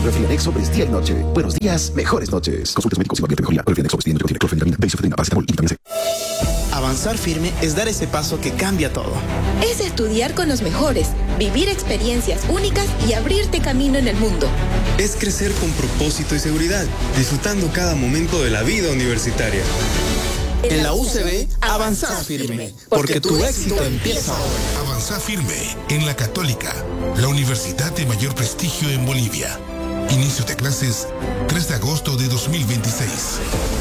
con Refrianex Sobres día y noche. Buenos días, mejores noches. Consultas médicos y no de mejoría. Refrianex Sobres tiene nitrotina, clorfeniramina, benzofenadina, paracetamol y vitamina C. Avanzar firme es dar ese paso que cambia todo. Es estudiar con los mejores, vivir experiencias únicas y abrirte camino en el mundo. Es crecer con propósito y seguridad, disfrutando cada momento de la vida universitaria. En la UCB, avanzar firme, porque tu éxito empieza ahora. Avanzar firme en la Católica, la universidad de mayor prestigio en Bolivia. Inicio de clases 3 de agosto de 2026.